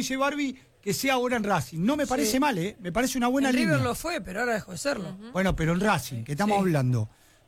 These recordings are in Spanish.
dice Barbie, que sea ahora en Racing. No me parece mal, ¿eh? Me parece una buena línea. River lo fue, pero ahora dejó de serlo. Bueno, pero en Racing, que estamos hablando,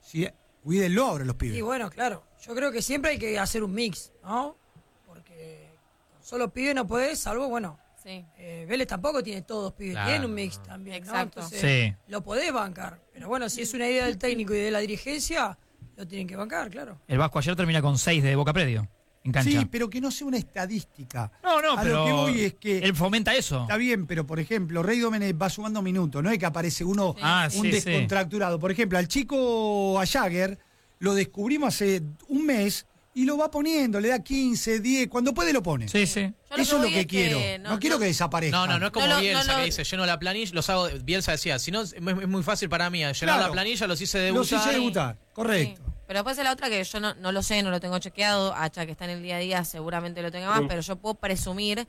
cuídenlo ahora los pibes. Y bueno, claro. Yo creo que siempre hay que hacer un mix, ¿no? Porque con solo pibes no podés, salvo, bueno... Sí. Vélez tampoco tiene todos pibes, Claro. tiene un mix también, ¿no? Exacto. Entonces, lo podés bancar. Pero bueno, si es una idea del técnico y de la dirigencia, lo tienen que bancar, claro. El Vasco ayer termina con 6 de Boca Predio, en cancha. Sí, pero que no sea una estadística. No, A pero lo que voy es que él fomenta eso. está bien, pero por ejemplo, Rey Domenech va sumando minutos, no es que aparece uno un descontracturado. Por ejemplo, al chico a Jagger lo descubrimos hace un mes y lo va poniendo, le da 15, 10, cuando puede lo pone. Sí, sí. Eso es lo que quiero. No quiero que desaparezca. No es como Bielsa que dice, lleno la planilla, los hago, Bielsa decía, si no, es muy fácil para mí, llenar la planilla, los hice debutar. Los hice debutar, correcto. Sí. Pero después es la otra que yo no lo sé, no lo tengo chequeado, Hacha que está en el día a día seguramente lo tenga más, pero yo puedo presumir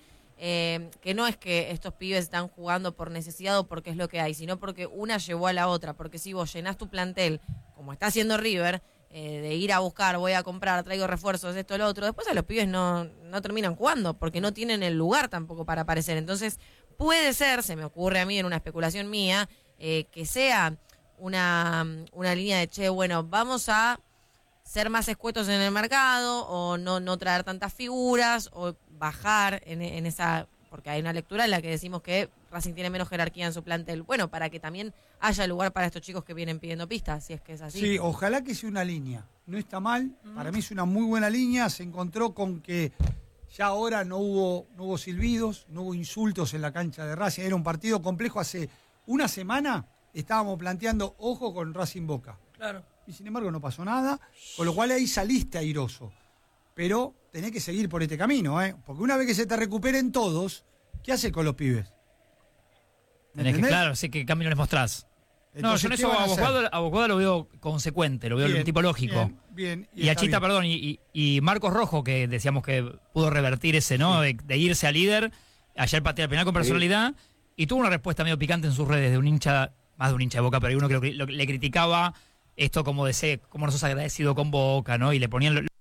que no es que estos pibes están jugando por necesidad o porque es lo que hay, sino porque una llevó a la otra, porque si vos llenás tu plantel, como está haciendo River, de ir a buscar, voy a comprar, traigo refuerzos, esto, lo otro, después a los pibes no terminan jugando, porque no tienen el lugar tampoco para aparecer. Entonces, puede ser, se me ocurre a mí en una especulación mía, que sea una línea de, che, bueno, vamos a ser más escuetos en el mercado, o no traer tantas figuras, o bajar en esa... Porque hay una lectura en la que decimos que Racing tiene menos jerarquía en su plantel. Bueno, para que también haya lugar para estos chicos que vienen pidiendo pistas, si es que es así. Sí, ojalá que sea una línea. No está mal, para mí es una muy buena línea. Se encontró con que ya ahora no hubo silbidos, no hubo insultos en la cancha de Racing. Era un partido complejo. Hace una semana estábamos planteando ojo con Racing Boca. Claro. Y sin embargo no pasó nada, con lo cual ahí saliste airoso. Pero tenés que seguir por este camino, ¿eh? Porque una vez que se te recuperen todos, ¿qué haces con los pibes? Claro, sí, ¿qué camino les mostrás? Entonces, yo en eso a Boguada lo veo consecuente, lo veo un tipo lógico. Bien, y a Chita, perdón, y Marcos Rojo, que decíamos que pudo revertir ese, ¿no? De irse a líder, ayer patea el penal con personalidad, y tuvo una respuesta medio picante en sus redes de un hincha, más de un hincha de Boca, pero hay uno que le criticaba esto como de ser, como no sos agradecido con Boca, ¿no? Y le ponían